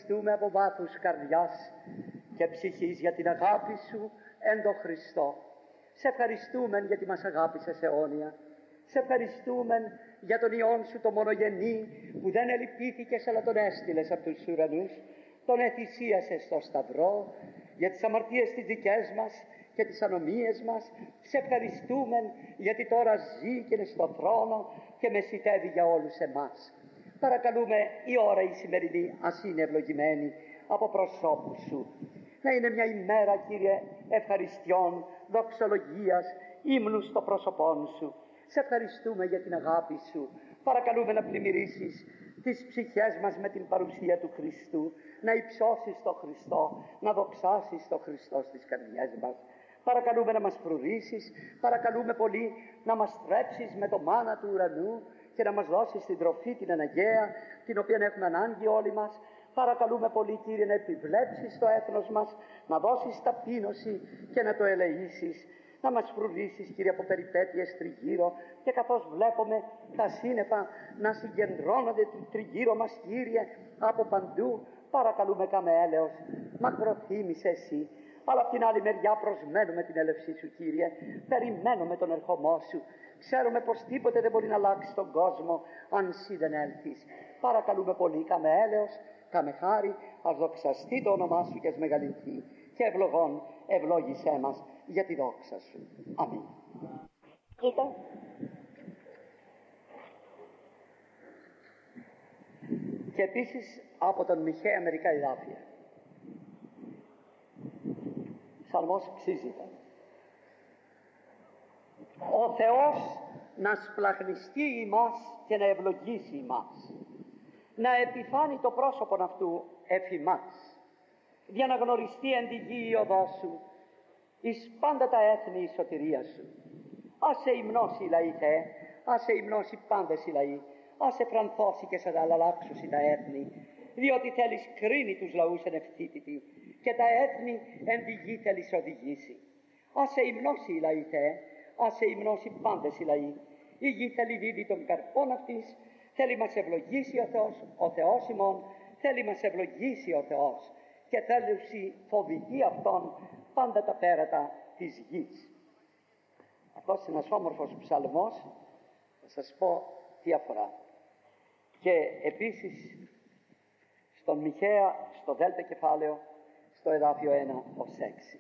ευχαριστούμε από βάθους καρδιάς και ψυχής για την αγάπη σου εν το Χριστό. Σε ευχαριστούμε γιατί μας αγάπησες αιώνια. Σε ευχαριστούμε για τον Υιόν σου το μονογενή που δεν ελυπήθηκες αλλά τον έστειλες από τους ουρανούς, τον εθυσίασες στο σταυρό για τις αμαρτίες τις δικές μας και τις ανομίες μας. Σε ευχαριστούμε γιατί τώρα ζει και είναι στο θρόνο και μεσητεύει για όλους εμάς. Παρακαλούμε η ώρα η σημερινή ας είναι ευλογημένη από προσώπου σου. Να είναι μια ημέρα, Κύριε, ευχαριστειών, δοξολογίας, ύμνου στο πρόσωπόν σου. Σε ευχαριστούμε για την αγάπη σου. Παρακαλούμε να πλημμυρίσεις τις ψυχές μας με την παρουσία του Χριστού, να υψώσεις τον Χριστό, να δοξάσεις τον Χριστό στις καρδιές μας. Παρακαλούμε να μας φρουρήσεις, παρακαλούμε πολύ να μας στρέψεις με το μάνα του ουρανού και να μας δώσεις την τροφή την αναγκαία, την οποία έχουμε ανάγκη όλοι μας. Παρακαλούμε πολύ, Κύριε, να επιβλέψεις το έθνος μας, να δώσεις ταπείνωση και να το ελεήσεις. Να μας φρουρήσεις, Κύριε, από περιπέτειες τριγύρω, και καθώς βλέπουμε τα σύννεφα να συγκεντρώνονται τριγύρω μας, Κύριε, από παντού, παρακαλούμε κάμε έλεος, μακροθύμησε εσύ. Αλλά από την άλλη μεριά προσμένουμε την έλευσή σου, Κύριε, περιμένουμε τον ερχομό σου. Ξέρουμε πως τίποτε δεν μπορεί να αλλάξει τον κόσμο αν εσύ δεν έλθεις. Παρακαλούμε πολύ, κάμε έλεος, κάμε χάρη, ας δοξαστεί το όνομά σου και ας μεγαλυνθεί, και ευλογών ευλόγησέ μας για τη δόξα σου. Αμήν. Κοίτα. Και επίσης από τον Μιχαία μερικά εδάφια. Ψαλμός ξύζητα. Ο Θεός να σπλαχνιστεί ημάς και να ευλογήσει ημάς, να επιφάνει το πρόσωπον αυτού εφ' ημάς, για να γνωριστεί εν τη γη η οδός σου, εις πάντα τα έθνη η σωτηρία σου. Ας σε υμνώσει η λαή, Θεέ, ας σε υμνώσει πάντες οι λαοί, ας σε φρανθώσει και σε αλλάξουσι τα έθνη, διότι θέλεις κρίνει τους λαούς εν ευθύτητη και τα έθνη εν τη γη θέλεις οδηγήσει. Ας σε υμνώσει η λαή, Θεέ, ας σε υμνώσει πάντες οι λαοί. Η γη θέλει δίδει των καρπών αυτής, θέλει μας ευλογήσει ο Θεός ημών, θέλει μας ευλογήσει ο Θεός και θέλει φοβηθεί Αυτόν πάντα τα πέρατα της γης. Αυτός είναι ένας όμορφος ψαλμός, θα σας πω τι αφορά. Και επίσης στον Μιχαία, στο δέλτα κεφάλαιο, στο εδάφιο 1 ως 6.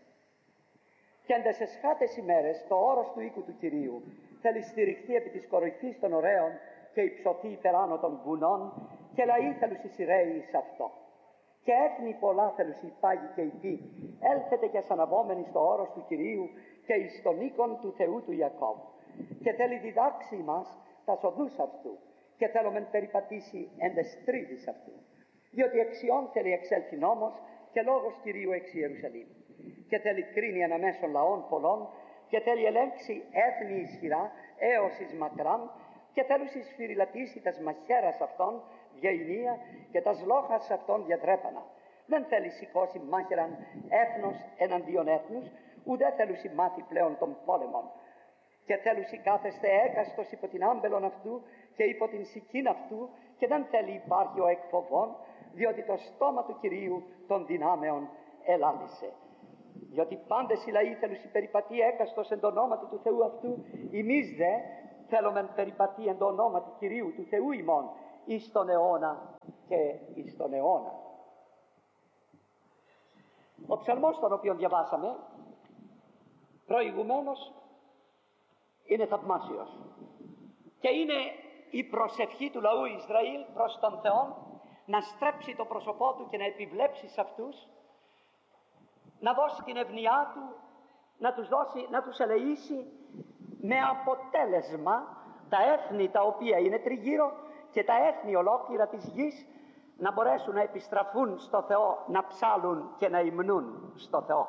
Και εν τες εσχάτες ημέρες το όρος του οίκου του Κυρίου θέλει στηριχθεί επί της κορυφής των ωραίων και υψωθεί υπεράνω των βουνών, και λαοί θέλους εισηραίοι σε αυτό. Και έθνη πολλά θέλους οι πάγοι και οι ποί, έλθετε και ασαναβόμενοι στο όρος του Κυρίου και εις τον οίκον του Θεού του Ιακώβ. Και θέλει διδάξει μας τα οδούς αυτού, και θέλομεν περιπατήσει εν τες τρίδεις αυτού. Διότι εξιών θέλει εξέλθει νόμος και λόγος Κυρίου εξ Ιερουσαλήμ. Και θέλει κρίνει αναμέσων λαών πολλών, και θέλει ελέγξει έθνη ισχυρά έως εις μακράν, και θέλους εισφυριλατήσει τας μαχαίρας αυτών διαηνία και τας λόγας αυτών διατρέπανα. Δεν θέλει σηκώσει μάχαιραν έθνος εναντίον έθνους, ουδέ θέλουσι μάθει πλέον των πόλεμων. Και θέλουσι κάθεστε έκαστος υπό την άμπελον αυτού και υπό την σικήν αυτού, και δεν θέλει υπάρχει ο εκφοβών, διότι το στόμα του Κυρίου των δυνάμεων ελάλησε. Διότι πάντες οι λαοί θέλουσι περιπατεί έκαστος εν το ονόματι του Θεού αυτού, εμείς δε θέλομεν περιπατεί εν το ονόματι Κυρίου του Θεού ημών, εις τον αιώνα και εις τον αιώνα. Ο ψαλμός τον οποίο διαβάσαμε προηγουμένως είναι θαυμάσιος και είναι η προσευχή του λαού Ισραήλ προς τον Θεό να στρέψει το πρόσωπό του και να επιβλέψει σε αυτούς, να δώσει την ευνοιά του, να τους ελεήσει, με αποτέλεσμα τα έθνη τα οποία είναι τριγύρω και τα έθνη ολόκληρα της γης να μπορέσουν να επιστραφούν στο Θεό, να ψάλουν και να υμνούν στο Θεό.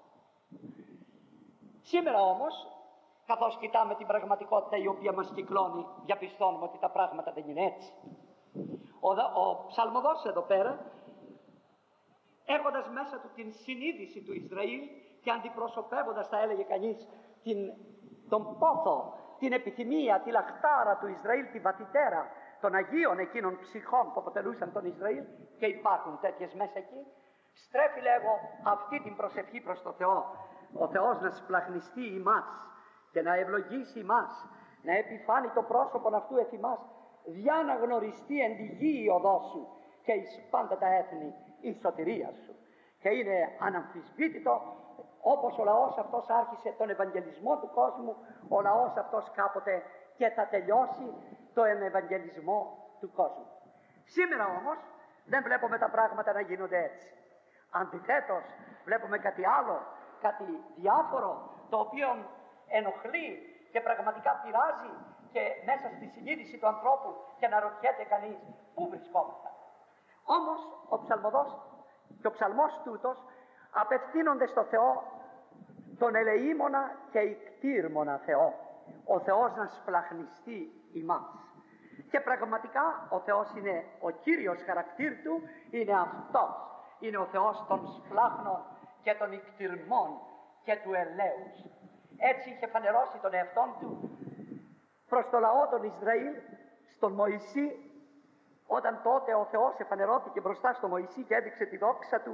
Σήμερα όμως, καθώς κοιτάμε την πραγματικότητα η οποία μας κυκλώνει, διαπιστώνουμε ότι τα πράγματα δεν είναι έτσι. Ο ψαλμοδός εδώ πέρα, έχοντας μέσα του την συνείδηση του Ισραήλ και αντιπροσωπεύοντας, θα έλεγε κανείς, τον πόθο, την επιθυμία, τη λαχτάρα του Ισραήλ, τη βαθυτέρα, των Αγίων εκείνων ψυχών που αποτελούσαν τον Ισραήλ, και υπάρχουν τέτοιες μέσα εκεί, στρέφει, λέγω, αυτή την προσευχή προς το Θεό. Ο Θεός να σπλαχνιστεί ημάς και να ευλογήσει ημάς, να επιφάνει το πρόσωπον αυτού εφ' ημάς, δια να γνωριστεί εν τη γη η οδός σου και εις πάντα τα έθνη η σωτηρία σου. Και είναι αναμφισβήτητο, όπως ο λαός αυτός άρχισε τον ευαγγελισμό του κόσμου, ο λαός αυτός κάποτε και θα τελειώσει τον ευαγγελισμό του κόσμου. Σήμερα όμως δεν βλέπουμε τα πράγματα να γίνονται έτσι. Αντιθέτως βλέπουμε κάτι άλλο, κάτι διάφορο, το οποίο ενοχλεί και πραγματικά πειράζει και μέσα στη συνείδηση του ανθρώπου, και να ρωτιέται κανείς πού βρισκόμαστε. Όμως ο ψαλμοδός και ο ψαλμός τούτος απευθύνονται στο Θεό, τον ελεήμονα και ικτήρμονα Θεό, ο Θεός να σπλαχνιστεί ημάς. Και πραγματικά ο Θεός είναι ο κύριος χαρακτήρ του, είναι αυτός, είναι ο Θεός των σπλάχνων και των ικτυρμών και του ελέους. Έτσι είχε φανερώσει τον εαυτόν του προς το λαό των Ισραήλ, στον Μωυσή, όταν τότε ο Θεός εφανερώθηκε μπροστά στο Μωυσή και έδειξε τη δόξα του.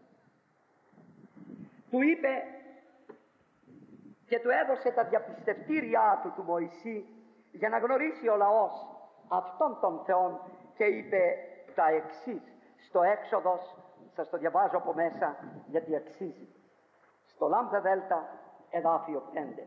Του είπε και του έδωσε τα διαπιστευτήριά του Μωυσή, για να γνωρίσει ο λαός αυτόν τον Θεόν, και είπε τα εξής στο Έξοδος. Σας το διαβάζω από μέσα γιατί αξίζει. Στο λάμδα δέλτα εδάφιο 5.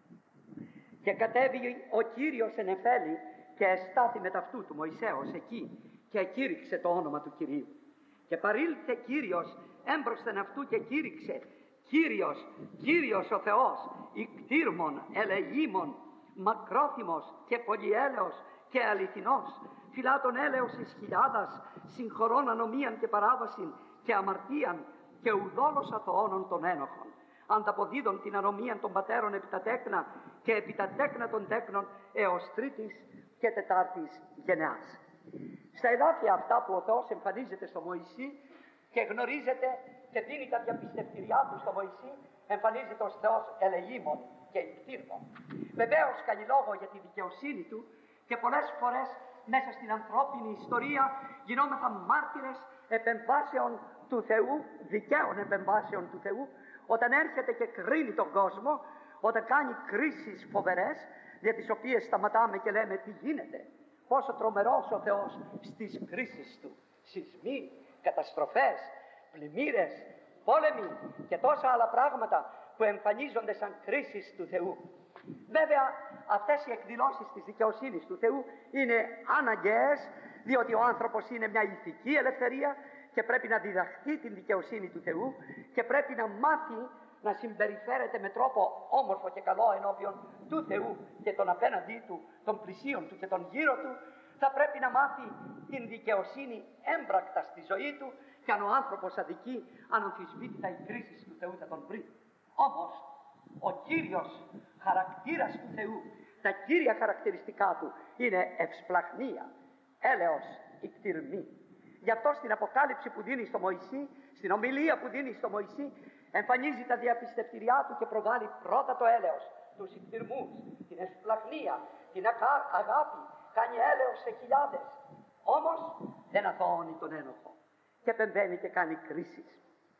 Και κατέβη ο Κύριος εν Εφέλη και εστάθη με ταυτού του Μωυσέως εκεί, και εκήρυξε το όνομα του Κυρίου. Και παρήλθε Κύριος έμπροσθεν αυτού και κήρυξε: Κύριος, Κύριος ο Θεός, ικτήρμων, ελεήμων, μακρόθυμος και πολυέλεος και αληθινός, φυλάτων έλεος εις χιλιάδας, συγχωρών ανομίαν και παράβασιν και αμαρτίαν, και ουδόλως αθωώνων των ένοχων, ανταποδίδων την ανομίαν των πατέρων επί τα τέκνα και επί τα τέκνα των τέκνων έως τρίτης και τετάρτης γενεάς. Στα εδάφια αυτά που ο Θεός εμφανίζεται στο Μωυσή και γνωρίζεται και δίνει τα διαπιστευτηριά του στο Μωυσή, εμφανίζεται ως Θεός ελεήμων και ικτήρμων. Βεβαίως κάνει λόγο για τη δικαιοσύνη του, και πολλές φορές μέσα στην ανθρώπινη ιστορία γινόμεθα μάρτυρες επεμβάσεων του Θεού, δικαίων επεμβάσεων του Θεού, όταν έρχεται και κρίνει τον κόσμο, όταν κάνει κρίσεις φοβερές, για τις οποίες σταματάμε και λέμε τι γίνεται, πόσο τρομερός ο Θεός στις κρίσεις του, σεισμοί, καταστροφές, πλημμύρες, πόλεμοι και τόσα άλλα πράγματα που εμφανίζονται σαν κρίσεις του Θεού. Βέβαια αυτές οι εκδηλώσεις της δικαιοσύνης του Θεού είναι αναγκαίες, διότι ο άνθρωπος είναι μια ηθική ελευθερία και πρέπει να διδαχθεί την δικαιοσύνη του Θεού και πρέπει να μάθει να συμπεριφέρεται με τρόπο όμορφο και καλό ενώπιον του Θεού και των απέναντί του, των πλησίων του και των γύρω του. Θα πρέπει να μάθει την δικαιοσύνη έμπρακτα στη ζωή του, και αν ο άνθρωπος αδικεί, αναμφισβήτητα οι κρίσεις του Θεού θα τον βρει. Όμως ο κύριος χαρακτήρας του Θεού, τα κύρια χαρακτηριστικά του είναι ευσπλαχνία, έλεος, ικτυρμή. Γι' αυτό στην Αποκάλυψη που δίνει στο Μωυσή, στην ομιλία που δίνει στο Μωυσή, εμφανίζει τα διαπιστευτηριά του και προβάλλει πρώτα το έλεος, τους ικτυρμούς, την ευσπλαχνία, την αγάπη, κάνει έλεος σε χιλιάδες. Όμως δεν αθωώνει τον ένοχο και επεμβαίνει και κάνει κρίσεις.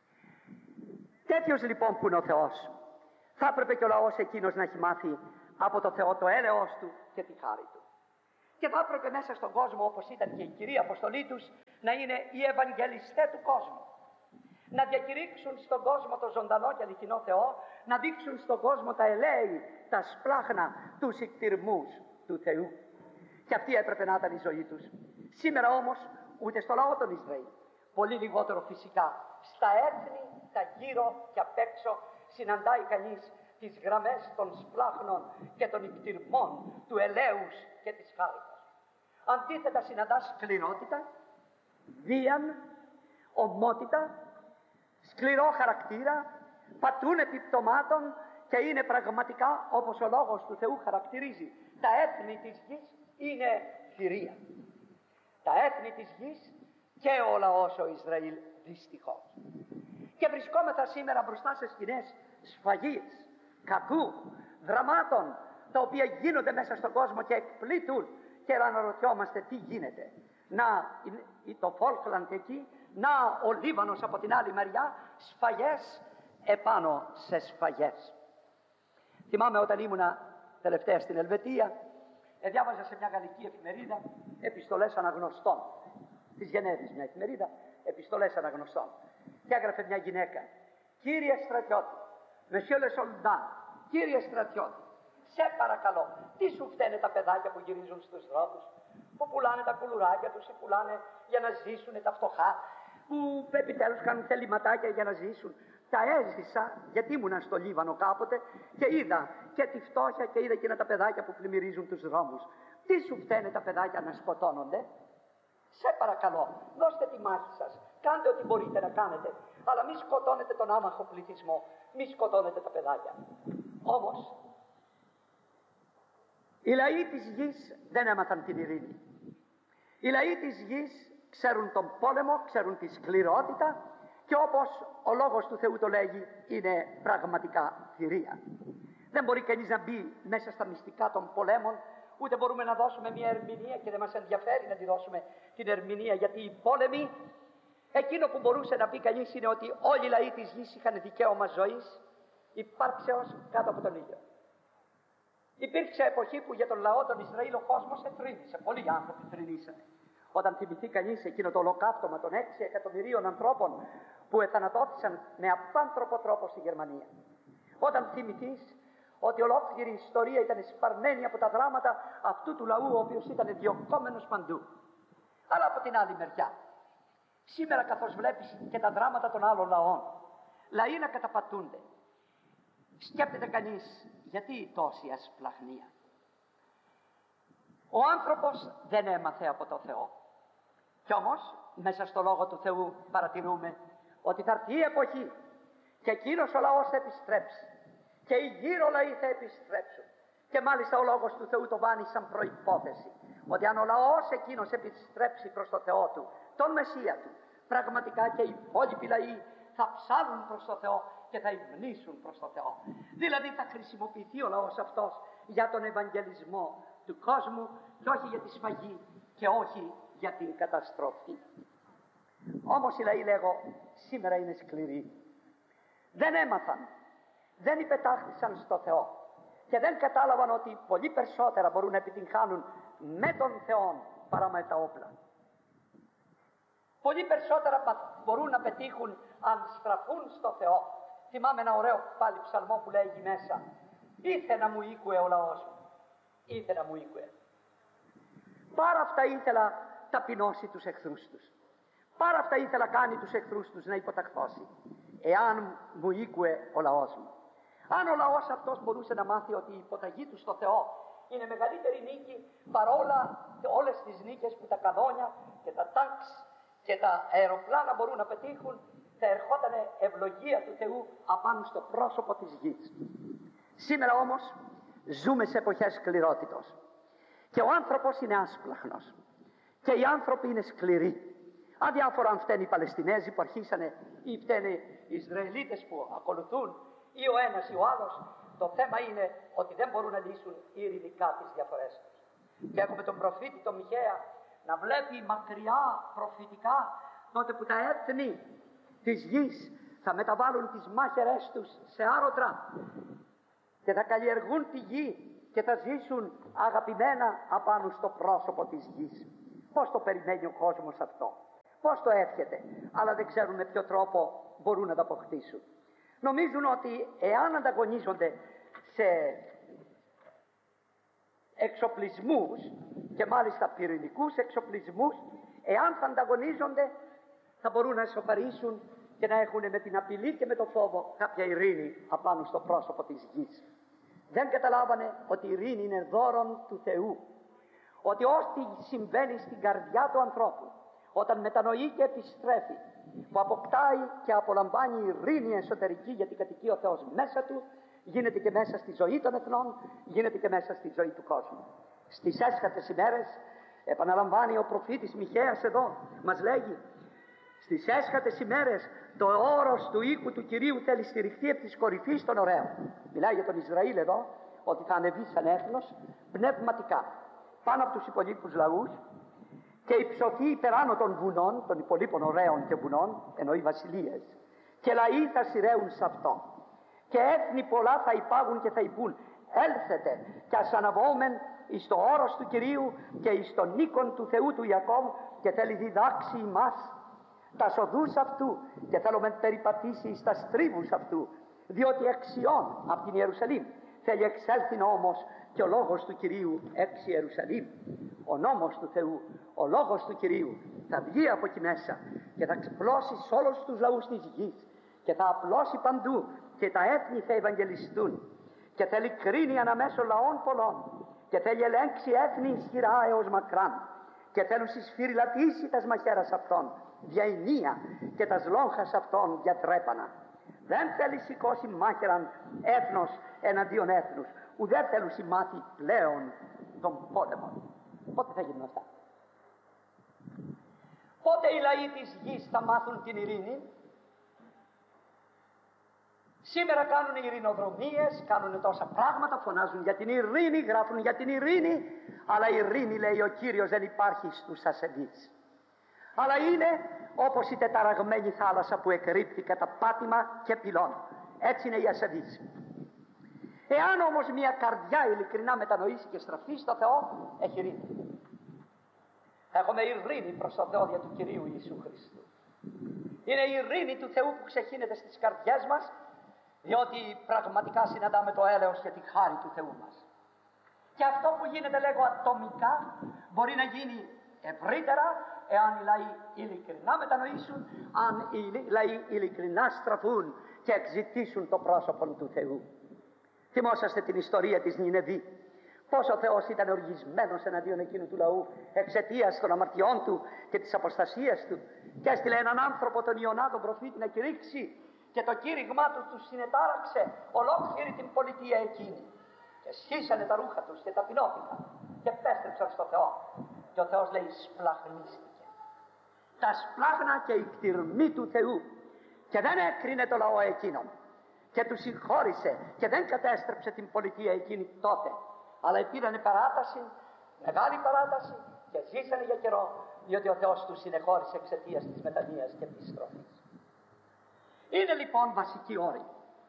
Τέτοιος λοιπόν που είναι ο Θεός, θα έπρεπε και ο λαός εκείνος να έχει μάθει από το Θεό το έλεος του και τη χάρη του. Και θα έπρεπε μέσα στον κόσμο, όπως ήταν και η κυρία αποστολή τους, να είναι οι ευαγγελιστές του κόσμου. Να διακηρύξουν στον κόσμο το ζωντανό και αληθινό Θεό, να δείξουν στον κόσμο τα ελέη, τα σπλάχνα, τους ικτυρμούς του Θεού. Και αυτή έπρεπε να ήταν η ζωή τους. Σήμερα όμως ούτε στο λαό των Ισραήλ, πολύ λιγότερο φυσικά, στα έθνη, τα γύρω και απ' έξω, συναντάει κανείς τις γραμμές των σπλάχνων και των ικτυρμών, του ελέους και της χάριτας. Αντίθετα συναντά σκληρότητα, βίαν, ομότητα, σκληρό χαρακτήρα, πατούν επιπτωμάτων και είναι πραγματικά, όπως ο λόγος του Θεού χαρακτηρίζει, τα έθνη της γης είναι θηρία. Τα έθνη της γης και ο λαός ο Ισραήλ δυστυχώς. Και βρισκόμεθα σήμερα μπροστά σε σκηνές σφαγής, κακού, δραμάτων, τα οποία γίνονται μέσα στον κόσμο και εκπλήττουν και αναρωτιόμαστε τι γίνεται. Να το Φόλκλαντ εκεί, να ο Λίβανος από την άλλη μεριά, σφαγές επάνω σε σφαγές. Θυμάμαι όταν ήμουνα τελευταία στην Ελβετία, διάβαζα σε μια γαλλική εφημερίδα επιστολές αναγνωστών της Γενέβης, μια εφημερίδα επιστολές αναγνωστών, και έγραφε μια γυναίκα: «Κύριε στρατιώτη, Monsieur le Soldat, κύριε στρατιώτη, σε παρακαλώ, τι σου φταίνε τα παιδάκια που γυρίζουν στους δρόμους, που πουλάνε τα κουλουράκια τους ή πουλάνε για να ζήσουν τα φτωχά, που επιτέλους κάνουν θεληματάκια για να ζήσουν?» Τα έζησα, γιατί ήμουνα στο Λίβανο κάποτε και είδα και τη φτώχεια και είδα εκείνα τα παιδάκια που πλημμυρίζουν τους δρόμους. Τι σου φταίνε τα παιδάκια να σκοτώνονται? Σε παρακαλώ, δώστε τη μάχη σας, κάντε ό,τι μπορείτε να κάνετε, αλλά μη σκοτώνετε τον άμαχο πληθυσμό, μη σκοτώνετε τα παιδάκια. Όμως, οι λαοί της γης δεν έμαθαν την ειρήνη. Οι λαοί της γης ξέρουν τον πόλεμο, ξέρουν τη σκληρότητα, και όπως ο λόγος του Θεού το λέγει, είναι πραγματικά θηρία. Δεν μπορεί κανείς να μπει μέσα στα μυστικά των πολέμων, ούτε μπορούμε να δώσουμε μια ερμηνεία, και δεν μας ενδιαφέρει να τη δώσουμε την ερμηνεία, γιατί οι πόλεμοι, εκείνο που μπορούσε να πει κανείς είναι ότι όλοι οι λαοί της γης είχαν δικαίωμα ζωής, υπάρξεως κάτω από τον ήλιο. Υπήρξε εποχή που για τον λαό των Ισραήλ ο κόσμος εθρύνησε, πολλοί άνθρωποι θρηνήσανε. Όταν θυμηθεί κανείς εκείνο το ολοκαύτωμα των 6 εκατομμυρίων ανθρώπων που εθανατώθησαν με απάνθρωπο τρόπο στη Γερμανία. Όταν θυμηθείς ότι ολόκληρη η ιστορία ήταν σπαρμένη από τα δράματα αυτού του λαού, ο οποίος ήταν διωκόμενος παντού. Αλλά από την άλλη μεριά, σήμερα καθώς βλέπεις και τα δράματα των άλλων λαών, λαοί να καταπατούνται, σκέπτεται κανείς γιατί τόση ασπλαχνία. Ο άνθρωπος δεν έμαθε από το Θεό. Κι όμως μέσα στο Λόγο του Θεού παρατηρούμε ότι θα έρθει η εποχή και εκείνος ο λαός θα επιστρέψει και οι γύρω λαοί θα επιστρέψουν. Και μάλιστα ο Λόγος του Θεού το βάνει σαν προϋπόθεση ότι αν ο λαός εκείνος επιστρέψει προς το Θεό του, τον Μεσσία του, πραγματικά και οι υπόλοιποι λαοί θα ψάλουν προς το Θεό και θα υμνήσουν προς το Θεό. Δηλαδή θα χρησιμοποιηθεί ο λαός αυτός για τον ευαγγελισμό του κόσμου και όχι για τη σφαγή και όχι για την καταστροφή. Όμως οι λαοί, λέγω, σήμερα είναι σκληροί. Δεν έμαθαν, δεν υπετάχθησαν στο Θεό και δεν κατάλαβαν ότι πολύ περισσότερα μπορούν να επιτυγχάνουν με τον Θεό παρά με τα όπλα. Πολύ περισσότερα μπορούν να πετύχουν αν στραφούν στο Θεό. Θυμάμαι ένα ωραίο πάλι ψαλμό που λέγει μέσα: «Ήθε να μου οίκουε ο λαός μου, ήθε να μου οίκουε». Πάρα αυτά ήθελα ταπεινώσει τους εχθρούς τους. Πάρα αυτά ήθελα κάνει τους εχθρούς τους να υποταχθώσει. Εάν μου οίκουε ο λαός μου. Αν ο λαός αυτός μπορούσε να μάθει ότι η υποταγή του στο Θεό είναι μεγαλύτερη νίκη παρόλα όλες τις νίκες που τα καδόνια και τα τάγκς και τα αεροπλάνα μπορούν να πετύχουν, θα ερχόταν ευλογία του Θεού απάνω στο πρόσωπο της γης. Σήμερα όμως ζούμε σε εποχές σκληρότητος και ο άνθρωπος είναι άσπλαχνος και οι άνθρωποι είναι σκληροί. Αδιάφορα αν φταίνουν οι Παλαιστινέζοι που αρχίσανε ή φταίνουν οι Ισραηλίτες που ακολουθούν ή ο ένας ή ο άλλος, το θέμα είναι ότι δεν μπορούν να λύσουν ειρηνικά τις διαφορές τους. Και έχουμε τον προφήτη τον Μιχαία να βλέπει μακριά προφητικά τότε που τα έθνη της γης θα μεταβάλουν τις μάχαιρές τους σε άρωτρα και θα καλλιεργούν τη γη και θα ζήσουν αγαπημένα απάνω στο πρόσωπο της γης. Πώς το περιμένει ο κόσμος αυτό, πώς το εύχεται, αλλά δεν ξέρουν με ποιο τρόπο μπορούν να τα αποκτήσουν. Νομίζουν ότι εάν ανταγωνίζονται σε εξοπλισμούς και μάλιστα πυρηνικούς εξοπλισμούς, εάν θα ανταγωνίζονται θα μπορούν να ισοφαρίσουν και να έχουν με την απειλή και με το φόβο κάποια ειρήνη απάνω στο πρόσωπο της γης. Δεν καταλάβανε ότι η ειρήνη είναι δώρον του Θεού, ότι ό,τι συμβαίνει στην καρδιά του ανθρώπου όταν μετανοεί και επιστρέφει, που αποκτάει και απολαμβάνει ειρήνη εσωτερική γιατί κατοικεί ο Θεός μέσα του, γίνεται και μέσα στη ζωή των εθνών, γίνεται και μέσα στη ζωή του κόσμου. Στις έσχατες ημέρες, επαναλαμβάνει ο προφήτης Μιχαίας εδώ, μας λέγει, στις έσχατες ημέρες το όρος του οίκου του Κυρίου θέλει στηριχθεί από τις κορυφής των ωραίων. Μιλάει για τον Ισραήλ εδώ, ότι θα ανεβεί σαν έθνος πνευματικά. πάνω από τους υπολείπους λαούς και υψωθεί υπεράνω των βουνών, των υπολείπων ωραίων και βουνών, εννοεί βασιλείες, και λαοί θα σειραίουν σε αυτό. Και έθνη πολλά θα υπάγουν και θα υπούν, έλθετε και ας αναβόμεν εις το όρος του Κυρίου και εις τον οίκον του Θεού του Ιακώβ, και θέλει διδάξει ημάς τα οδούς αυτού και θέλουμε περιπατήσει εις τα στρίβους αυτού, διότι εξιών από την Ιερουσαλήμ θέλει εξέλθει όμως και ο λόγος του Κυρίου εξ Ιερουσαλήμ. Ο νόμος του Θεού, ο λόγος του Κυρίου θα βγει από εκεί μέσα και θα ξεπλώσει σε όλους τους λαούς της γης και θα απλώσει παντού και τα έθνη θα ευαγγελιστούν, και θέλει κρίνει αναμέσω λαών πολλών και θέλει ελέγξει έθνη ισχυρά έως μακράν και θέλουν συσφυριλατήσει τας μαχαίρας αυτών δια ενία και τας λόγχας αυτών δια τρέπανα. Δεν θέλει σηκώσει μάχαιραν έθνος εναντίον έθνους, ουδέ θέλουν σημάθει πλέον των πόλεμων. Πότε θα γίνουν αυτά? Πότε οι λαοί της γης θα μάθουν την ειρήνη? Σήμερα κάνουν ειρηνοδρομίες, κάνουν τόσα πράγματα, φωνάζουν για την ειρήνη, γράφουν για την ειρήνη, αλλά η ειρήνη, λέει ο Κύριος, δεν υπάρχει στους ασεβείς. Αλλά είναι όπως η τεταραγμένη θάλασσα που εκρύπτει κατά πάτημα και πυλών. Έτσι είναι οι ασεβείς. Εάν όμως μια καρδιά ειλικρινά μετανοήσει και στραφεί στο Θεό, έχει ειρήνη. Έχουμε ειρήνη προς το Θεό δια του Κυρίου Ιησού Χριστού. Είναι η ειρήνη του Θεού που ξεχύνεται στις καρδιές μας, διότι πραγματικά συναντάμε το έλεος και τη χάρη του Θεού μας. Και αυτό που γίνεται, λέγω, ατομικά μπορεί να γίνει ευρύτερα εάν οι λαοί ειλικρινά μετανοήσουν, αν οι λαοί ειλικρινά στραφούν και εξητήσουν το πρόσωπο του Θεού. Θυμόσαστε την ιστορία της Νινεβή. Πώς ο Θεός ήταν οργισμένος εναντίον εκείνου του λαού εξαιτίας των αμαρτιών του και της αποστασίας του, και έστειλε έναν άνθρωπο, τον Ιωνά τον προφήτη, να κηρύξει, και το κήρυγμά του τους συνετάραξε ολόκληρη την πολιτεία εκείνη. Και σχίσανε τα ρούχα τους και ταπεινώθηκαν και επέστρεψαν στο Θεό. Και ο Θεός, λέει, σπλαχνίστηκε. Τα σπλάχνα και η κτηρμή του Θεού, και δεν έκρινε το λαό εκείνον και του συγχώρησε και δεν κατέστρεψε την πολιτεία εκείνη τότε, αλλά πήρανε παράταση, μεγάλη παράταση, και ζήσανε για καιρό, διότι ο Θεός τους συνεχώρησε εξαιτίας της μετανοίας και επιστροφής. Είναι λοιπόν βασική όρη.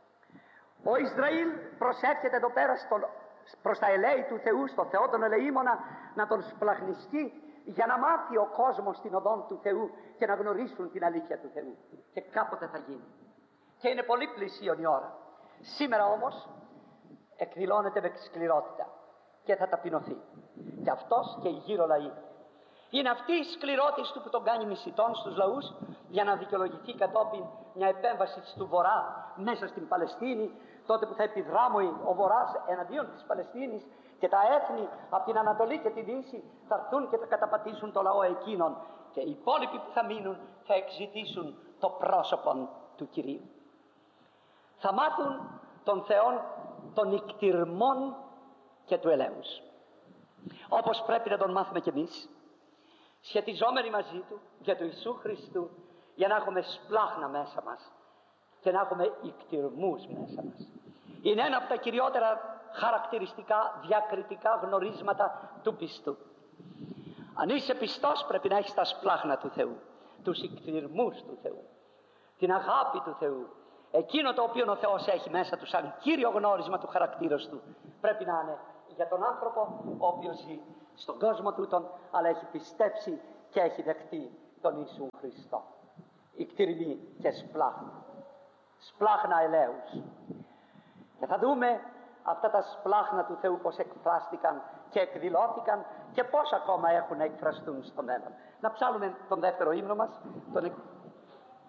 Ο Ισραήλ προσεύχεται εδώ πέρα προς τα ελέη του Θεού, στο Θεό τον ελεήμονα, να τον σπλαχνιστεί, για να μάθει ο κόσμος την οδόν του Θεού και να γνωρίσουν την αλήθεια του Θεού. Και κάποτε θα γίνει. Και είναι πολύ πλησίον η ώρα. Σήμερα όμως εκδηλώνεται με σκληρότητα και θα ταπεινωθεί. Και αυτός και οι γύρω λαοί. Είναι αυτή η σκληρότηση του που τον κάνει μισητών στους λαούς, για να δικαιολογηθεί κατόπιν μια επέμβαση του Βορρά μέσα στην Παλαιστίνη, τότε που θα επιδράμωει ο Βορράς εναντίον της Παλαιστίνης, και τα έθνη από την Ανατολή και τη Δύση θα έρθουν και θα καταπατήσουν το λαό εκείνον, και οι υπόλοιποι που θα μείνουν θα εξητήσουν το πρόσωπο του Κυρίου. Θα μάθουν τον Θεόν των νικτυρμών και του ελέους, όπως πρέπει να τον μάθουμε κι εμείς, σχετιζόμενοι μαζί του για του Ιησού Χριστού, για να έχουμε σπλάχνα μέσα μας και να έχουμε ικτυρμούς μέσα μας. Είναι ένα από τα κυριότερα χαρακτηριστικά, διακριτικά γνωρίσματα του πιστού. Αν είσαι πιστός, πρέπει να έχεις τα σπλάχνα του Θεού, τους ικτυρμούς του Θεού, την αγάπη του Θεού. Εκείνο το οποίο ο Θεός έχει μέσα του σαν κύριο γνώρισμα του χαρακτήρος του, πρέπει να είναι για τον άνθρωπο ο οποίος ζει στον κόσμο τούτον, αλλά έχει πιστέψει και έχει δεχτεί τον Ιησού Χριστό. Ικτυρμή και σπλάχνα. Σπλάχνα ελέους. Και θα δούμε αυτά τα σπλάχνα του Θεού πώς εκφράστηκαν και εκδηλώθηκαν και πώς ακόμα έχουν να εκφραστούν στο μέλλον. Να ψάλουμε τον δεύτερο ύμνο μας, τον